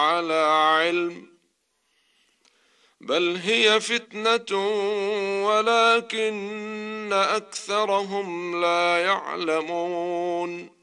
على علم بل هي فتنة ولكن أكثرهم لا يعلمون